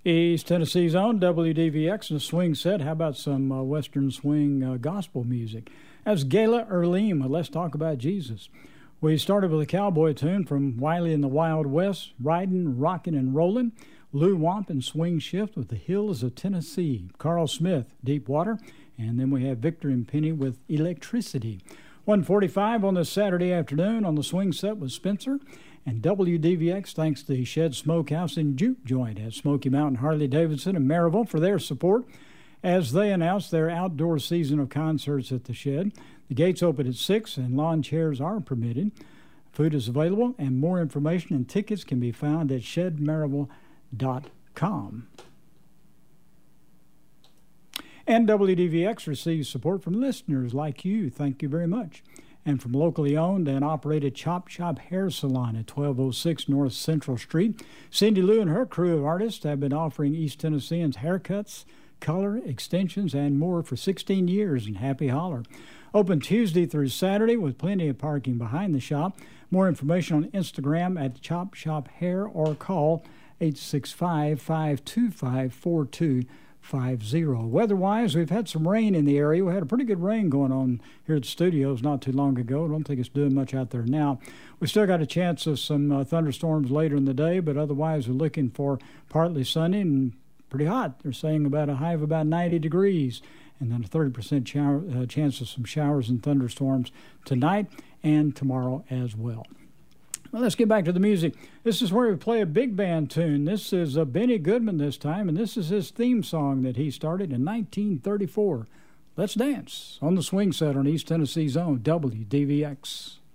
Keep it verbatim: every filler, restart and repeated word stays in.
East Tennessee's own W D V X and the swing set. How about some uh, Western swing uh, gospel music? That's Gayla Earleem with Let's Talk About Jesus. We started with a cowboy tune from Wiley and the Wild West, Riding, Rockin' and Rollin'. Lou Wamp and Swing Shift with The Hills of Tennessee. Carl Smith, Deep Water. And then we have Victor and Penny with Electricity. one forty-five on this Saturday afternoon on the swing set with Spencer. And W D V X thanks the Shed Smokehouse and Juke Joint at Smoky Mountain, Harley-Davidson, and Maryville for their support as they announce their outdoor season of concerts at the Shed. The gates open at six and lawn chairs are permitted. Food is available and more information and tickets can be found at shed maryville dot com. And W D V X receives support from listeners like you. Thank you very much. And from locally owned and operated Chop Shop Hair Salon at twelve oh six North Central Street, Cindy Lou and her crew of artists have been offering East Tennesseans haircuts, color, extensions, and more for sixteen years in Happy Holler. Open Tuesday through Saturday with plenty of parking behind the shop. More information on Instagram at Chop Shop Hair or call eight six five, five two five, four two five zero. Weather-wise, we've had some rain in the area. We had a pretty good rain going on here at the studios not too long ago. I don't think it's doing much out there now. We still got a chance of some uh, thunderstorms later in the day, but otherwise we're looking for partly sunny and pretty hot. They're saying about a high of about ninety degrees, and then a thirty percent shower, uh, chance of some showers and thunderstorms tonight and tomorrow as well. Well, let's get back to the music. This is where we play a big band tune. This is uh, Benny Goodman this time, and this is his theme song that he started in nineteen thirty-four. Let's dance on the swing set on East Tennessee's own W D V X.